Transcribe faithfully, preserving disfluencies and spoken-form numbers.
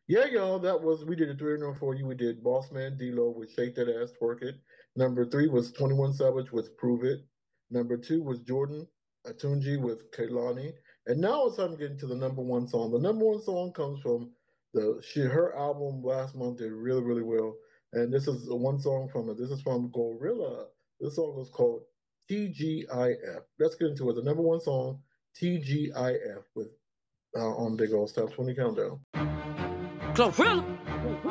Yeah, y'all, that was we did a three and for you. We did Boss Man D-Lo with Shake That Ass Twerk It. Number three was twenty-one Savage with Prove It. Number two was Jordan Atunji with Kaylani. And now it's time to get into the number one song. The number one song comes from the she her album last month did really, really well. And this is one song from it. This is from Gorilla. This song is called T G I F. Let's get into it. The number one song, T G I F, with uh, on Big Old Stop twenty Countdown. Glorilla.